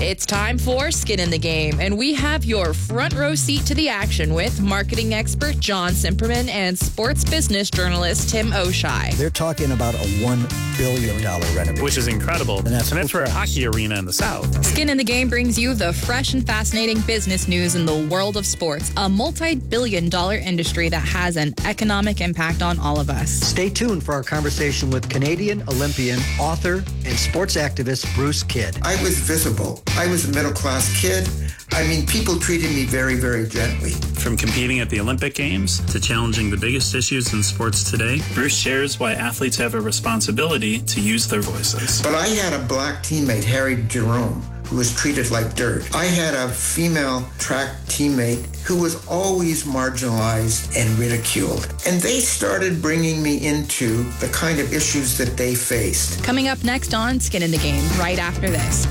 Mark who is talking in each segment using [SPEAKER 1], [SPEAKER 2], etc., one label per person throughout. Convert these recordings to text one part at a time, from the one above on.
[SPEAKER 1] It's time for Skin in the Game, and we have your front row seat to the action with marketing expert John Simperman and sports business journalist Tim O'Shea.
[SPEAKER 2] They're talking about a $1 billion renovation.
[SPEAKER 3] Which is incredible. And that's for a hockey arena in the South.
[SPEAKER 1] Skin in the Game brings you the fresh and fascinating business news in the world of sports, a multi-billion-dollar industry that has an economic impact on all of us.
[SPEAKER 2] Stay tuned for our conversation with Canadian Olympian, author, and sports activist Bruce Kidd.
[SPEAKER 4] I was visible. I was a middle-class kid. I mean, people treated me very, very gently.
[SPEAKER 3] From competing at the Olympic Games to challenging the biggest issues in sports today, Bruce shares why athletes have a responsibility to use their voices.
[SPEAKER 4] But I had a black teammate, Harry Jerome, who was treated like dirt. I had a female track teammate who was always marginalized and ridiculed. And they started bringing me into the kind of issues that they faced.
[SPEAKER 1] Coming up next on Skin in the Game, right after this.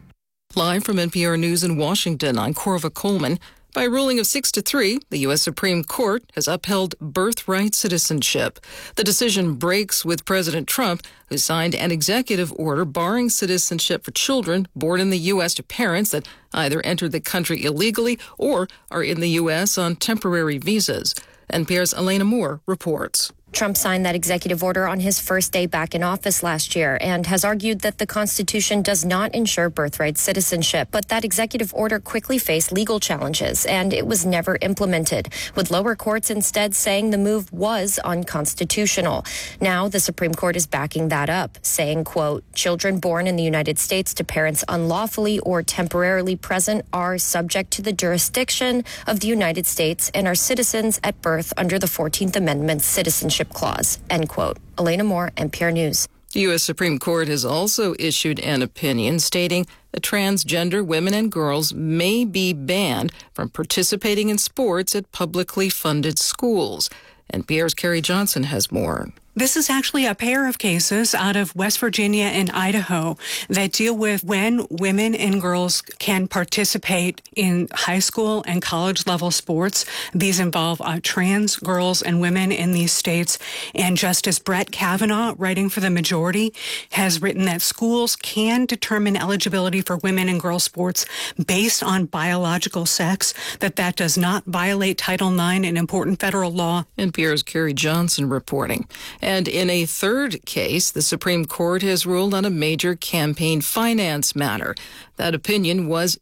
[SPEAKER 5] Live from NPR News in Washington, I'm Corva Coleman. By a ruling of 6-3, the U.S. Supreme Court has upheld birthright citizenship. The decision breaks with President Trump, who signed an executive order barring citizenship for children born in the U.S. to parents that either entered the country illegally or are in the U.S. on temporary visas. NPR's Elena Moore reports.
[SPEAKER 6] Trump signed that executive order on his first day back in office last year and has argued that the Constitution does not ensure birthright citizenship. But that executive order quickly faced legal challenges, and it was never implemented, with lower courts instead saying the move was unconstitutional. Now the Supreme Court is backing that up, saying, quote, children born in the United States to parents unlawfully or temporarily present are subject to the jurisdiction of the United States and are citizens at birth under the 14th Amendment's citizenship clause, end quote. Elena Moore, NPR News.
[SPEAKER 5] The U.S. Supreme Court has also issued an opinion stating that transgender women and girls may be banned from participating in sports at publicly funded schools. NPR's Carrie Johnson has more.
[SPEAKER 7] This is actually a pair of cases out of West Virginia and Idaho that deal with when women and girls can participate in high school and college level sports. These involve trans girls and women in these states. And Justice Brett Kavanaugh, writing for the majority, has written that schools can determine eligibility for women and girls sports based on biological sex, that does not violate Title IX, an important federal law.
[SPEAKER 5] NPR's Carrie Johnson reporting. And in a third case, the Supreme Court has ruled on a major campaign finance matter. That opinion was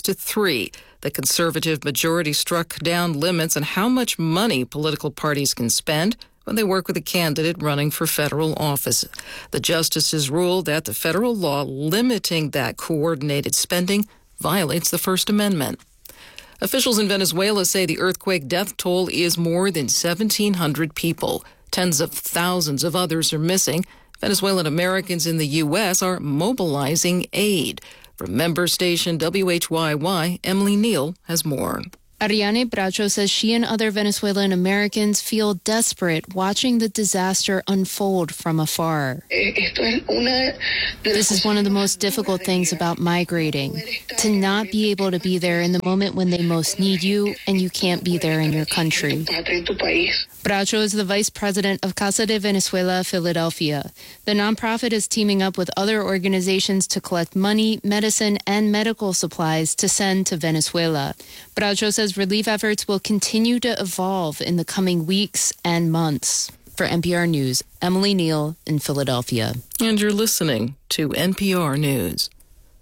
[SPEAKER 5] 6-3. The conservative majority struck down limits on how much money political parties can spend when they work with a candidate running for federal office. The justices ruled that the federal law limiting that coordinated spending violates the First Amendment. Officials in Venezuela say the earthquake death toll is more than 1,700 people. Tens of thousands of others are missing. Venezuelan Americans in the U.S. are mobilizing aid. From member station WHYY, Emily Neal has more.
[SPEAKER 8] Ariane Bracho says she and other Venezuelan Americans feel desperate watching the disaster unfold from afar. This is one of the most difficult things about migrating, to not be able to be there in the moment when they most need you and you can't be there in your country. Bracho is the vice president of Casa de Venezuela, Philadelphia. The nonprofit is teaming up with other organizations to collect money, medicine, and medical supplies to send to Venezuela. Bracho says relief efforts will continue to evolve in the coming weeks and months. For NPR News, Emily Neal in Philadelphia.
[SPEAKER 5] And you're listening to NPR News.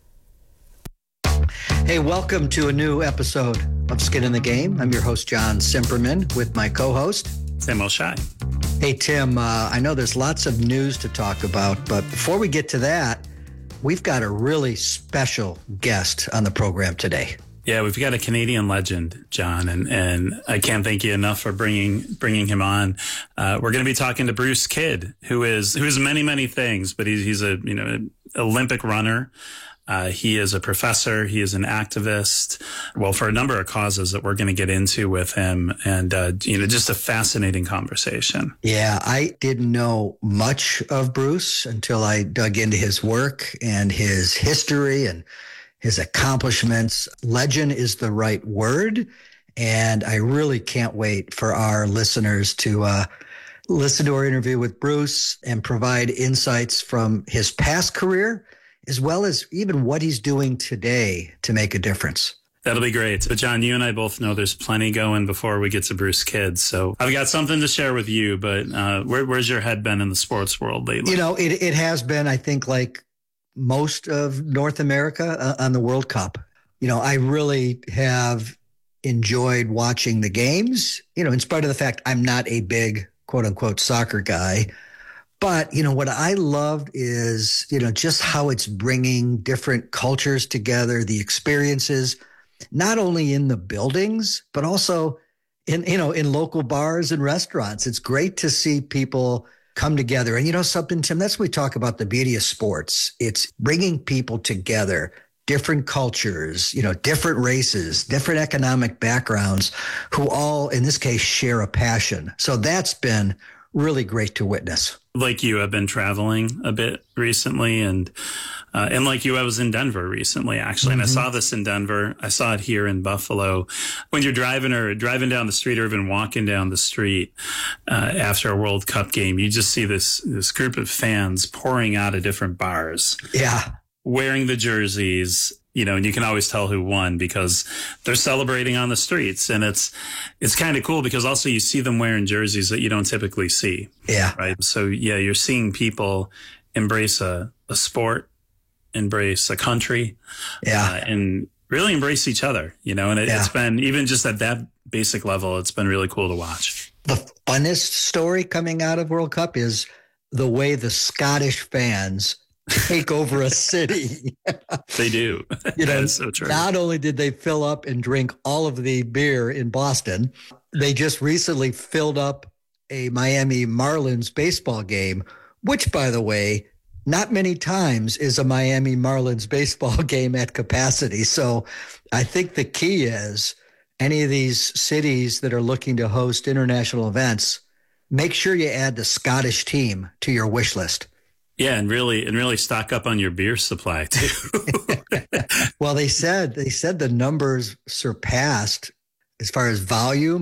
[SPEAKER 2] Hey, welcome to a new episode of Skin in the Game. I'm your host, John Simperman, with my co-host,
[SPEAKER 3] Tim O'Shea.
[SPEAKER 2] Hey, Tim, I know there's lots of news to talk about, but before we get to that, we've got a really special guest on the program today.
[SPEAKER 3] Yeah, we've got a Canadian legend, John, and I can't thank you enough for bringing him on. We're going to be talking to Bruce Kidd, who is many things, but he's a Olympic runner. He is a professor. He is an activist. Well, for a number of causes that we're going to get into with him, and just a fascinating conversation.
[SPEAKER 2] Yeah, I didn't know much of Bruce until I dug into his work and his history and his accomplishments. Legend is the right word, and I really can't wait for our listeners to listen to our interview with Bruce and provide insights from his past career as well as even what he's doing today to make a difference.
[SPEAKER 3] That'll be great. But John, you and I both know there's plenty going before we get to Bruce Kidd. So I've got something to share with you, but where's your head been in the sports world lately?
[SPEAKER 2] It has been, I think, like most of North America on the World Cup. I really have enjoyed watching the games, in spite of the fact I'm not a big quote unquote soccer guy. But, what I loved is, just how it's bringing different cultures together, the experiences, not only in the buildings, but also in local bars and restaurants. It's great to see people come together. And something, Tim, that's what we talk about the beauty of sports. It's bringing people together, different cultures, different races, different economic backgrounds, who all, in this case, share a passion. So that's been really great to witness.
[SPEAKER 3] Like you, I've been traveling a bit recently, and like you, I was in Denver recently, actually. And I saw this in Denver. I saw it here in Buffalo. When you're driving down the street or even walking down the street after a World Cup game, you just see this group of fans pouring out of different bars.
[SPEAKER 2] Yeah.
[SPEAKER 3] Wearing the jerseys, and you can always tell who won because they're celebrating on the streets. And it's kind of cool because also you see them wearing jerseys that you don't typically see.
[SPEAKER 2] Yeah.
[SPEAKER 3] Right. So you're seeing people embrace a sport, embrace a country, and really embrace each other, and it's been, even just at that basic level, it's been really cool to watch.
[SPEAKER 2] The funnest story coming out of World Cup is the way the Scottish fans take over a city.
[SPEAKER 3] They do. That's so true.
[SPEAKER 2] Not only did they fill up and drink all of the beer in Boston, they just recently filled up a Miami Marlins baseball game, which, by the way, not many times is a Miami Marlins baseball game at capacity. So I think the key is any of these cities that are looking to host international events, make sure you add the Scottish team to your wish list.
[SPEAKER 3] Yeah, and really stock up on your beer supply too.
[SPEAKER 2] Well, they said the numbers surpassed, as far as volume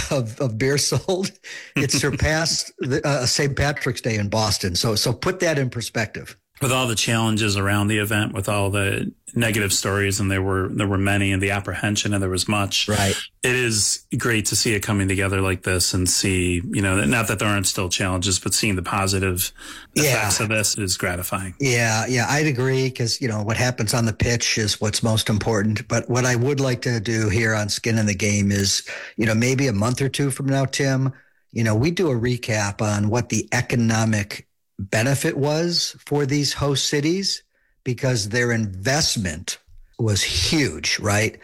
[SPEAKER 2] of beer sold, it surpassed St. Patrick's Day in Boston. So put that in perspective.
[SPEAKER 3] With all the challenges around the event, with all the negative stories, and there were many, and the apprehension, and there was much.
[SPEAKER 2] Right. It
[SPEAKER 3] is great to see it coming together like this, and see, not that there aren't still challenges, but seeing the positive effects of this is gratifying.
[SPEAKER 2] Yeah, I'd agree, because what happens on the pitch is what's most important. But what I would like to do here on Skin in the Game is, maybe a month or two from now, Tim, we do a recap on what the economic benefit was for these host cities, because their investment was huge, right?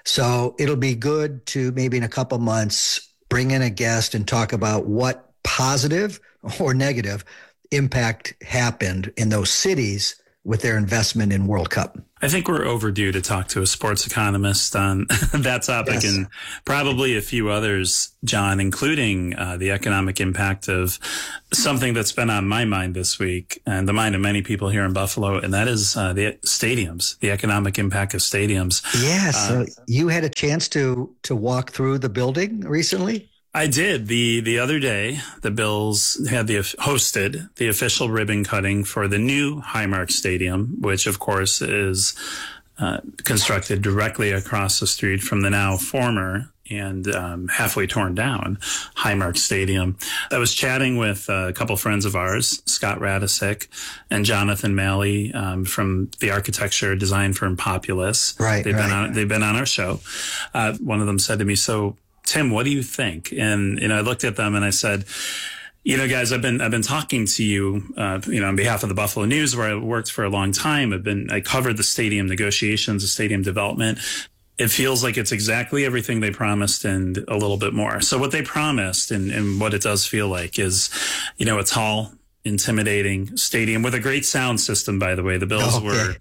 [SPEAKER 2] So it'll be good to maybe in a couple months bring in a guest and talk about what positive or negative impact happened in those cities with their investment in World Cup.
[SPEAKER 3] I think we're overdue to talk to a sports economist on that topic, and probably a few others, John, including the economic impact of something that's been on my mind this week and the mind of many people here in Buffalo, and that is the stadiums, the economic impact of stadiums.
[SPEAKER 2] Yeah, so you had a chance to walk through the building recently?
[SPEAKER 3] I did. The other day, the Bills had hosted the official ribbon cutting for the new Highmark Stadium, which of course is constructed directly across the street from the now former and halfway torn down Highmark Stadium. I was chatting with a couple friends of ours, Scott Radisick and Jonathan Malley from the architecture design firm Populous.
[SPEAKER 2] Right.
[SPEAKER 3] They've been on our show. One of them said to me, "So, Tim, what do you think?" And I looked at them and I said, guys, I've been talking to you, on behalf of the Buffalo News, where I worked for a long time. I covered the stadium negotiations, the stadium development. It feels like it's exactly everything they promised and a little bit more. So what they promised and what it does feel like is, a tall, intimidating stadium with a great sound system. By the way, the Bills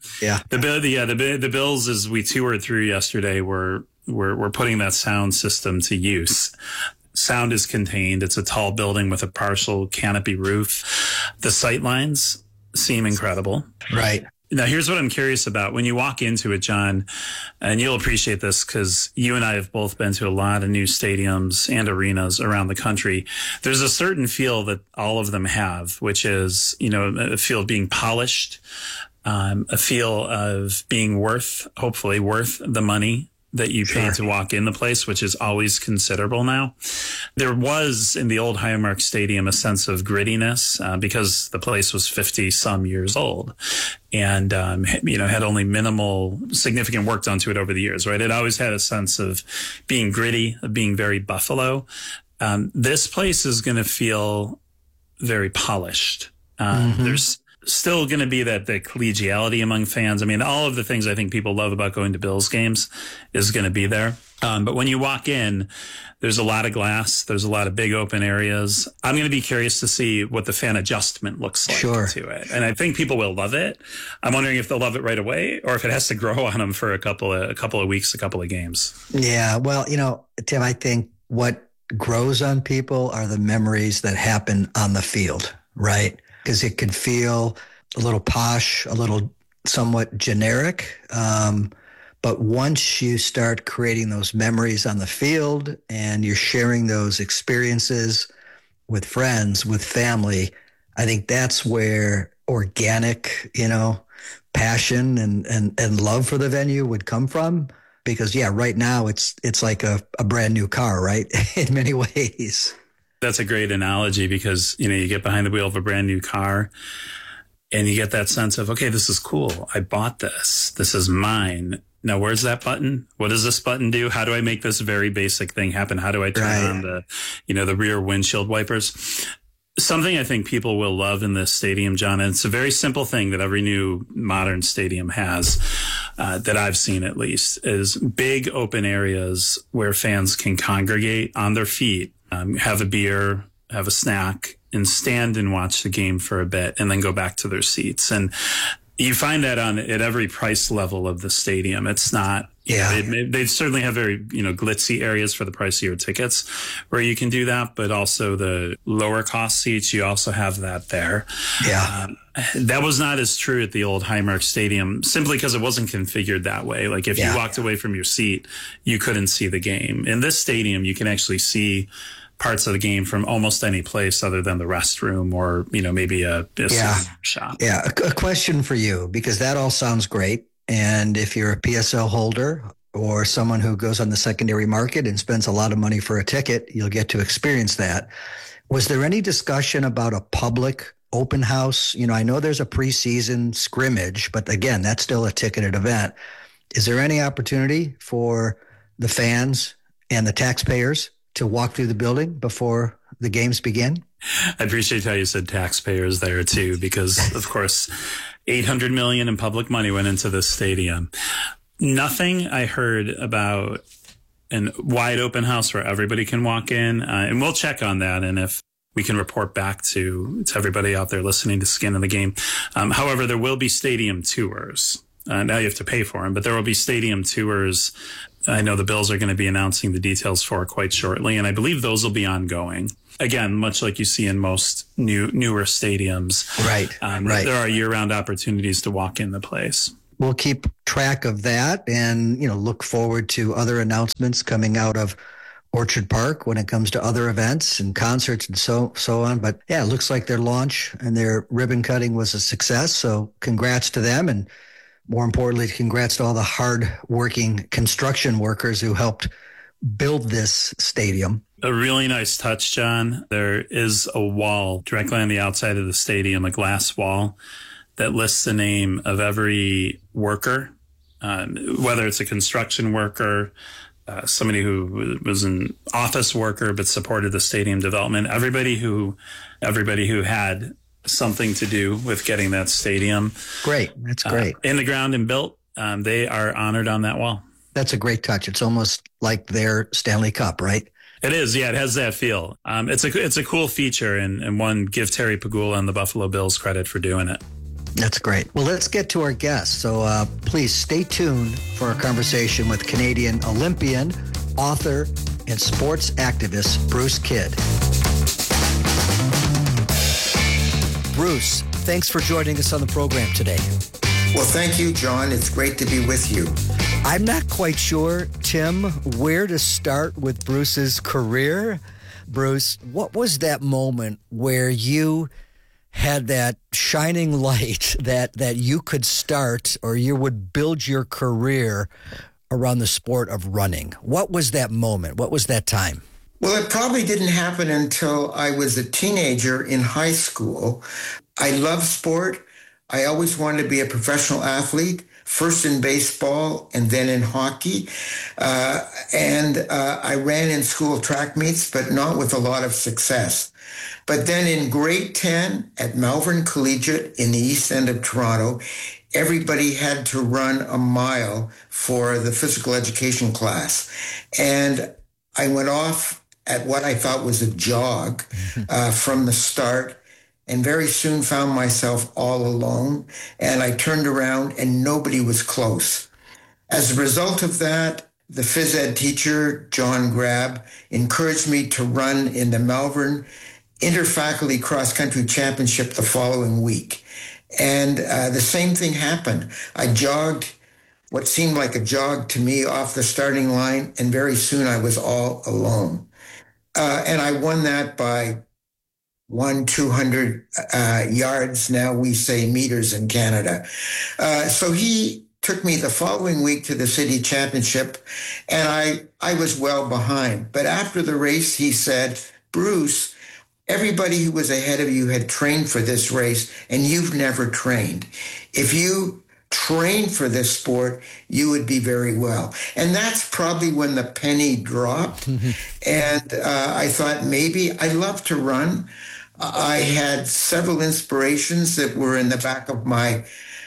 [SPEAKER 3] the Bills, as we toured through yesterday, we're putting that sound system to use. Sound is contained. It's a tall building with a partial canopy roof. The sightlines seem incredible.
[SPEAKER 2] Right.
[SPEAKER 3] Now, here's what I'm curious about. When you walk into it, John, and you'll appreciate this because you and I have both been to a lot of new stadiums and arenas around the country. There's a certain feel that all of them have, which is, a feel of being polished, a feel of being hopefully worth the money that you pay to walk in the place, which is always considerable now. There was in the old Highmark Stadium a sense of grittiness because the place was 50 some years old and, had only minimal significant work done to it over the years, right? It always had a sense of being gritty, of being very Buffalo. This place is going to feel very polished. There's still going to be the collegiality among fans. I mean, all of the things I think people love about going to Bills games is going to be there. But when you walk in, there's a lot of glass. There's a lot of big open areas. I'm going to be curious to see what the fan adjustment looks like to it. And I think people will love it. I'm wondering if they'll love it right away or if it has to grow on them for a couple of weeks, a couple of games. Yeah.
[SPEAKER 2] Well, Tim, I think what grows on people are the memories that happen on the field, right? Because it can feel a little posh, a little somewhat generic. But once you start creating those memories on the field and you're sharing those experiences with friends, with family, I think that's where organic, passion and love for the venue would come from. Because, right now it's like a brand new car, right? In many ways.
[SPEAKER 3] That's a great analogy because, you get behind the wheel of a brand new car and you get that sense of, okay, this is cool. I bought this. This is mine. Now, where's that button? What does this button do? How do I make this very basic thing happen? How do I turn on the rear windshield wipers? Something I think people will love in this stadium, John, and it's a very simple thing that every new modern stadium has, that I've seen at least, is big open areas where fans can congregate on their feet, have a beer, have a snack, and stand and watch the game for a bit and then go back to their seats. And you find that at every price level of the stadium. It's not, they certainly have very, glitzy areas for the price of your tickets where you can do that, but also the lower cost seats, you also have that there.
[SPEAKER 2] Yeah.
[SPEAKER 3] That was not as true at the old Highmark Stadium simply because it wasn't configured that way. Like if you walked away from your seat, you couldn't see the game. In this stadium, you can actually see parts of the game from almost any place other than the restroom or, maybe a shop.
[SPEAKER 2] Yeah. A question for you, because that all sounds great. And if you're a PSL holder or someone who goes on the secondary market and spends a lot of money for a ticket, you'll get to experience that. Was there any discussion about a public open house? I know there's a preseason scrimmage, but again, that's still a ticketed event. Is there any opportunity for the fans and the taxpayers to walk through the building before the games begin?
[SPEAKER 3] I appreciate how you said taxpayers there too, because of course, $800 million in public money went into this stadium. Nothing I heard about a wide open house where everybody can walk in, and we'll check on that. And if we can report back to everybody out there listening to Skin in the Game. However, there will be stadium tours. Now you have to pay for them, but there will be stadium tours. I know the Bills are going to be announcing the details for quite shortly, and I believe those will be ongoing. Again, much like you see in most newer stadiums.
[SPEAKER 2] Right.
[SPEAKER 3] There are year-round opportunities to walk in the place.
[SPEAKER 2] We'll keep track of that and, look forward to other announcements coming out of Orchard Park when it comes to other events and concerts and so on. But it looks like their launch and their ribbon cutting was a success. So congrats to them. And more importantly, congrats to all the hard-working construction workers who helped build this stadium.
[SPEAKER 3] A really nice touch, John. There is a wall directly on the outside of the stadium, a glass wall that lists the name of every worker, whether it's a construction worker, somebody who was an office worker but supported the stadium development, everybody who had something to do with getting that stadium.
[SPEAKER 2] Great. That's great.
[SPEAKER 3] In the ground and built, they are honored on that wall.
[SPEAKER 2] That's a great touch. It's almost like their Stanley Cup, right?
[SPEAKER 3] It is. Yeah, it has that feel. It's a cool feature and one, give Terry Pegula and the Buffalo Bills credit for doing it.
[SPEAKER 2] That's great. Well, let's get to our guest. So please stay tuned for our conversation with Canadian Olympian, author, and sports activist Bruce Kidd. Bruce, thanks for joining us on the program today.
[SPEAKER 4] Well, thank you, John. It's great to be with you.
[SPEAKER 2] I'm not quite sure, Tim, where to start with Bruce's career. Bruce, what was that moment where you had that shining light that you could start or you would build your career around the sport of running? What was that moment? What was that time?
[SPEAKER 4] Well, it probably didn't happen until I was a teenager in high school. I love sport. I always wanted to be a professional athlete, first in baseball and then in hockey. I ran in school track meets, but not with a lot of success. But then in grade 10 at Malvern Collegiate in the East End of Toronto, everybody had to run a mile for the physical education class. And I went off at what I thought was a jog from the start, and very soon found myself all alone. And I turned around and nobody was close. As a result of that, the phys ed teacher, John Grab, encouraged me to run in the Malvern Interfaculty Cross Country Championship the following week. And the same thing happened. I jogged what seemed like a jog to me off the starting line, and very soon I was all alone. And I won that by 200 yards. Now we say meters in Canada. So he took me the following week to the city championship, and I was well behind. But after the race, he said, "Bruce, everybody who was ahead of you had trained for this race, and you've never trained. If you train for this sport, you would be very well." And that's probably when the penny dropped. And I thought, maybe I love to run. I had several inspirations that were in the back of my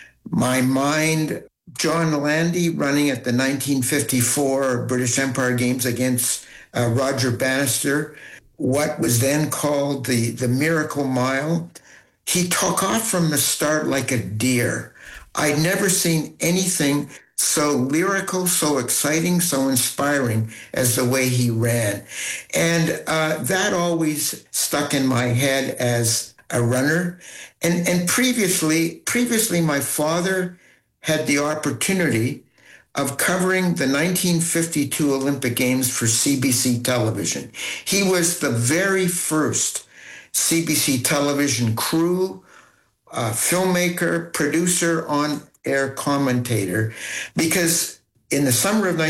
[SPEAKER 4] mind. John Landy running at the 1954 British Empire Games against Roger Bannister, what was then called the Miracle Mile. He took off from the start like a deer. I'd never seen anything so lyrical, so exciting, so inspiring as the way he ran. And that always stuck in my head as a runner. And previously, my father had the opportunity of covering the 1952 Olympic Games for CBC television. He was the very first CBC television crew, filmmaker, producer, on-air commentator, because in the summer of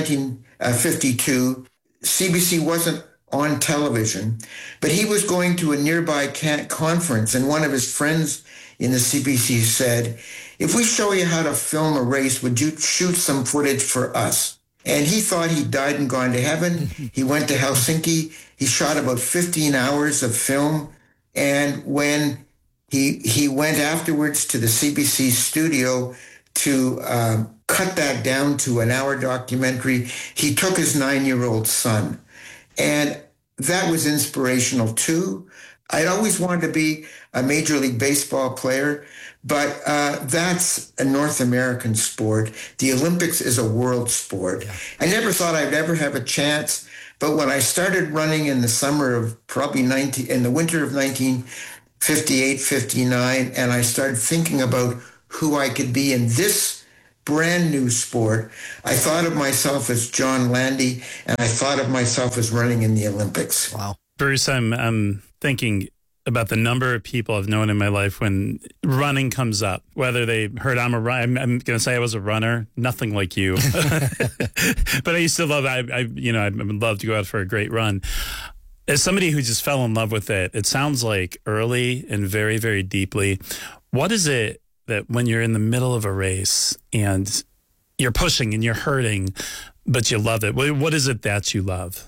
[SPEAKER 4] 1952, CBC wasn't on television, but he was going to a nearby conference, and one of his friends in the CBC said, "If we show you how to film a race, would you shoot some footage for us?" And he thought he'd died and gone to heaven. He went to Helsinki. He shot about 15 hours of film, and when he went afterwards to the CBC studio to cut that down to an hour documentary, he took his 9-year-old son. And that was inspirational too. I'd always wanted to be a Major League Baseball player, but that's a North American sport. The Olympics is a world sport. Yeah. I never thought I'd ever have a chance, but when I started running in the summer of in the winter of 1958, 59, and I started thinking about who I could be in this brand new sport, I thought of myself as John Landy, and I thought of myself as running in the Olympics.
[SPEAKER 2] Wow.
[SPEAKER 3] Bruce, I'm thinking about the number of people I've known in my life when running comes up, whether they heard I'm going to say I was a runner, nothing like you, but I used to love, I would love to go out for a great run. As somebody who just fell in love with it, it sounds like early and very, very deeply. What is it that when you're in the middle of a race and you're pushing and you're hurting, but you love it? What is it that you love?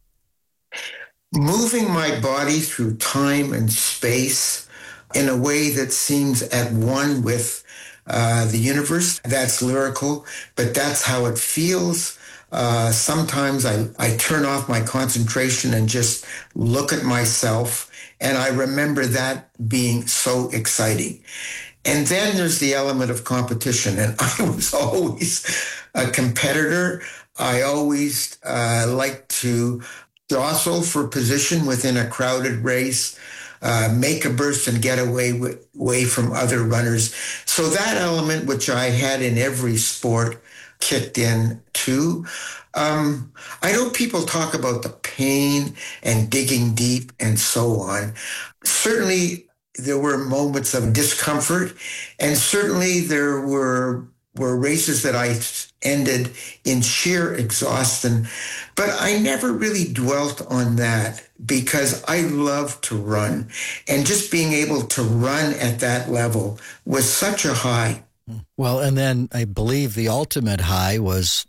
[SPEAKER 4] Moving my body through time and space in a way that seems at one with the universe. That's lyrical, but that's how it feels. Sometimes I turn off my concentration and just look at myself, and I remember that being so exciting. And then there's the element of competition, and I was always a competitor. I always liked to jostle for position within a crowded race, make a burst and get away from other runners. So that element, which I had in every sport, kicked in too. I know people talk about the pain and digging deep and so on. Certainly, there were moments of discomfort, and certainly there were races that I ended in sheer exhaustion, but I never really dwelt on that because I love to run, and just being able to run at that level was such a high.
[SPEAKER 2] Well, and then I believe the ultimate high was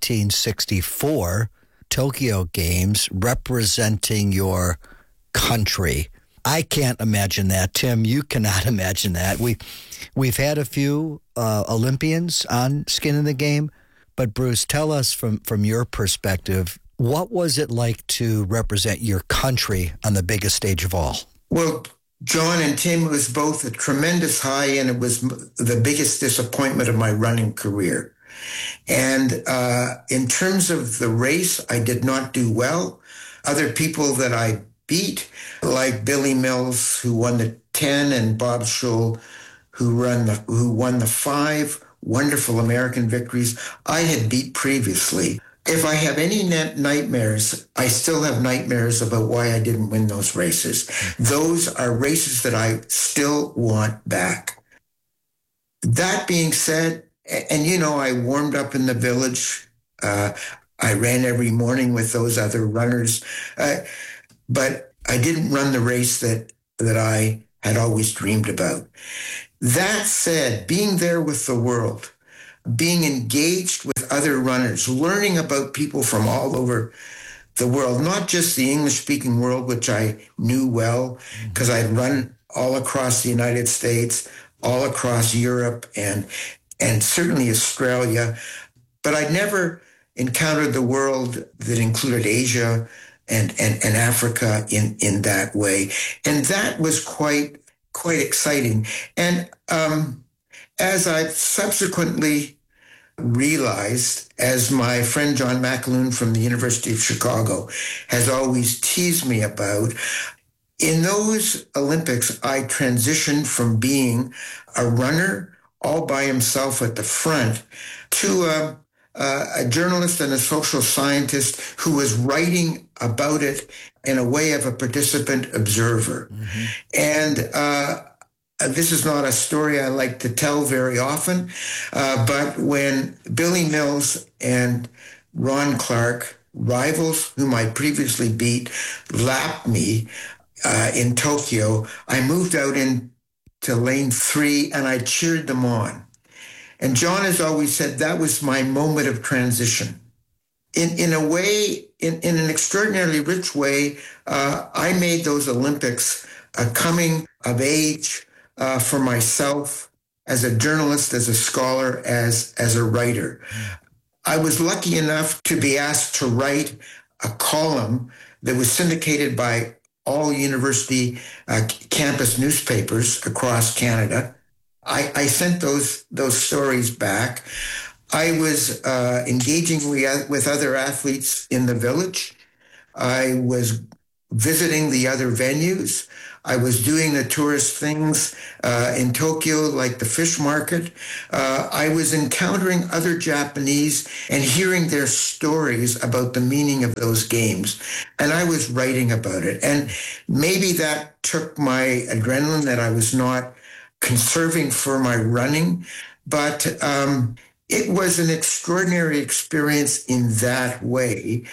[SPEAKER 2] 1964 Tokyo Games, representing your country. I can't imagine that. Tim, you cannot imagine that. We've had a few Olympians on Skin in the Game, but Bruce, tell us from your perspective, what was it like to represent your country on the biggest stage of all?
[SPEAKER 4] Well, John and Tim, it was both a tremendous high, and it was the biggest disappointment of my running career. And in terms of the race, I did not do well. Other people that I beat, like Billy Mills, who won the 10, and Bob Scholl, who won the 5 wonderful American victories, I had beat previously. If I have any nightmares, I still have nightmares about why I didn't win those races. Those are races that I still want back. That being said, and I warmed up in the village. I ran every morning with those other runners, but I didn't run the race that I had always dreamed about. That said, being there with the world, being engaged with other runners, learning about people from all over the world, not just the English-speaking world, which I knew well, because I'd run all across the United States, all across Europe, and certainly Australia, but I'd never encountered the world that included Asia and Africa in that way. And that was quite exciting. And as I've subsequently realized, as my friend John McAloon from the University of Chicago has always teased me about, in those Olympics, I transitioned from being a runner all by himself at the front to a journalist and a social scientist who was writing about it in a way of a participant observer. Mm-hmm. And this is not a story I like to tell very often, but when Billy Mills and Ron Clark, rivals whom I previously beat, lapped me in Tokyo, I moved out into lane 3 and I cheered them on. And John has always said that was my moment of transition. In a way, in an extraordinarily rich way, I made those Olympics a coming of age for myself as a journalist, as a scholar, as a writer. I was lucky enough to be asked to write a column that was syndicated by all university campus newspapers across Canada. I sent those stories back. I was engaging with other athletes in the village. I was visiting the other venues. I was doing the tourist things in Tokyo, like the fish market. I was encountering other Japanese and hearing their stories about the meaning of those games. And I was writing about it. And maybe that took my adrenaline that I was not conserving for my running. But it was an extraordinary experience in that way.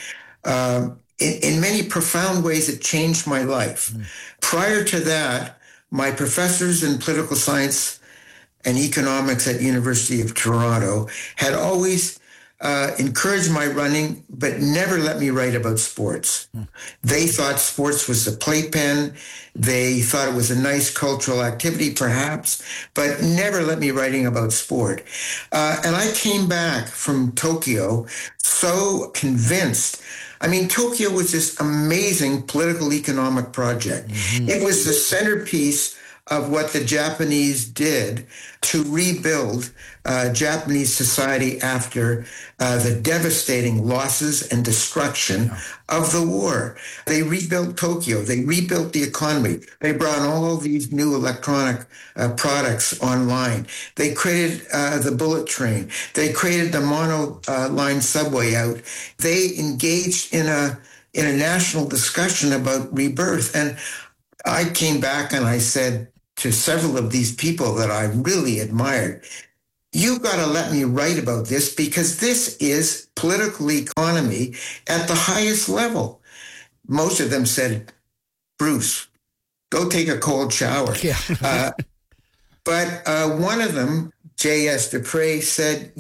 [SPEAKER 4] In many profound ways, it changed my life. Prior to that, my professors in political science and economics at University of Toronto had always encouraged my running, but never let me write about sports. They thought sports was the playpen. They thought it was a nice cultural activity, perhaps, but never let me writing about sport. And I came back from Tokyo so convinced. I mean, Tokyo was this amazing political economic project. Mm-hmm. It was the centerpiece of what the Japanese did to rebuild Japanese society after the devastating losses and destruction of the war. They rebuilt Tokyo. They rebuilt the economy. They brought all these new electronic products online. They created the bullet train. They created the mono-line subway out. They engaged in a national discussion about rebirth. And I came back and I said, to several of these people that I really admired, you've got to let me write about this because this is political economy at the highest level. Most of them said, Bruce, go take a cold shower.
[SPEAKER 2] Yeah.
[SPEAKER 4] But one of them, J.S. Dupre, said,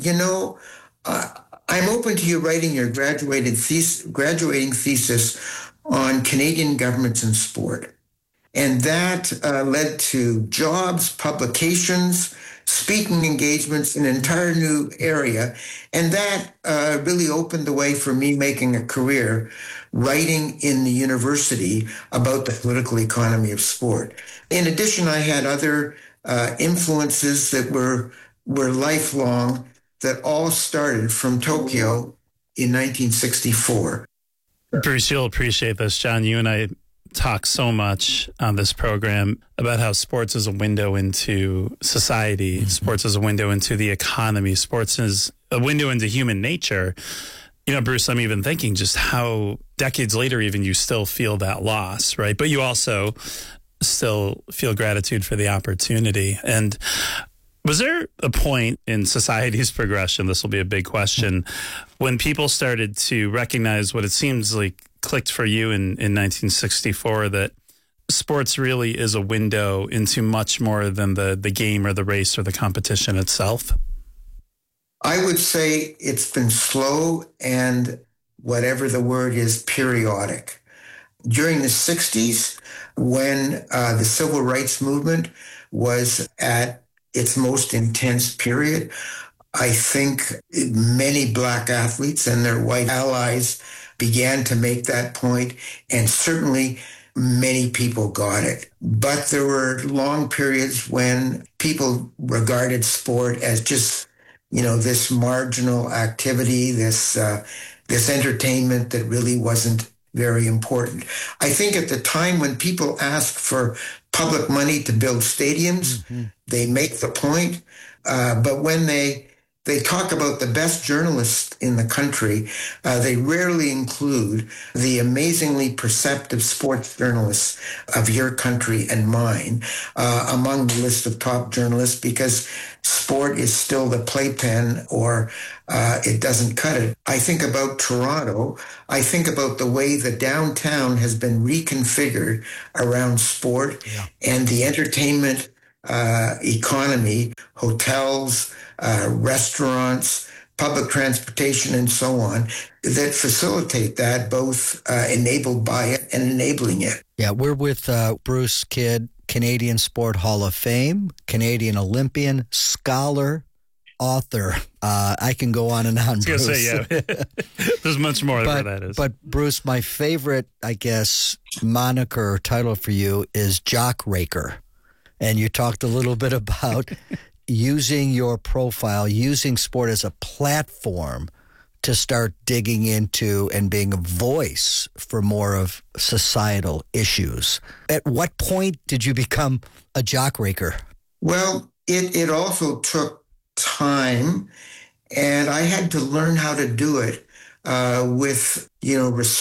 [SPEAKER 4] I'm open to you writing your graduating thesis on Canadian governments and sport. And that led to jobs, publications, speaking engagements, an entire new area. And that really opened the way for me making a career writing in the university about the political economy of sport. In addition, I had other influences that were lifelong that all started from Tokyo in 1964.
[SPEAKER 3] Bruce, you'll appreciate this, John. You and I talk so much on this program about how sports is a window into society. Mm-hmm. Sports is a window into the economy. Sports is a window into human nature. Bruce, I'm even thinking just how decades later even you still feel that loss, right? But you also still feel gratitude for the opportunity. And was there a point in society's progression, this will be a big question, when people started to recognize what it seems like clicked for you in 1964, that sports really is a window into much more than the game or the race or the competition itself?
[SPEAKER 4] I would say it's been slow and, whatever the word is, periodic. During the 60s, when the civil rights movement was at its most intense period, I think many black athletes and their white allies began to make that point, and certainly many people got it. But there were long periods when people regarded sport as just, this marginal activity, this entertainment that really wasn't very important. I think at the time when people ask for public money to build stadiums, they make the point. But when they talk about the best journalists in the country, they rarely include the amazingly perceptive sports journalists of your country and mine among the list of top journalists, because sport is still the playpen, or it doesn't cut it. I think about Toronto. I think about the way the downtown has been reconfigured around sport and the entertainment economy, hotels, restaurants, public transportation, and so on, that facilitate that, both enabled by it and enabling it.
[SPEAKER 2] Yeah, we're with Bruce Kidd, Canadian Sport Hall of Fame, Canadian Olympian, scholar, author. I can go on and on, Bruce.
[SPEAKER 3] There's much more where that is.
[SPEAKER 2] But Bruce, my favorite, I guess, moniker or title for you is Jock Raker. And you talked a little bit about using your profile, using sport as a platform to start digging into and being a voice for more of societal issues. At what point did you become a jock raker?
[SPEAKER 4] Well, it also took time, and I had to learn how to do it with, respect